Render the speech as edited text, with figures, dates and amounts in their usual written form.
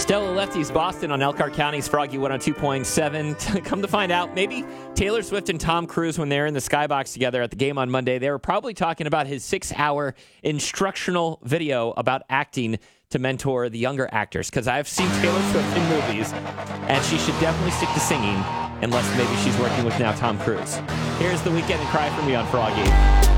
Stella Lefty's Boston on Elkhart County's Froggy 102.7. Come to find out, maybe Taylor Swift and Tom Cruise, when they were in the skybox together at the game on Monday, they were probably talking about his 6-hour instructional video about acting to mentor the younger actors. Because I've seen Taylor Swift in movies, and she should definitely stick to singing, unless maybe she's working with now Tom Cruise. Here's the Weekend and Cry from me on Froggy.